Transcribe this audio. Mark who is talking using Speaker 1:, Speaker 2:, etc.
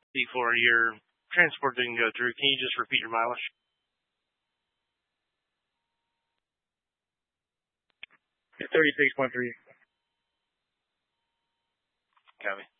Speaker 1: before your transport didn't go through. Can you just repeat your mileage?
Speaker 2: 36.3.
Speaker 1: Copy.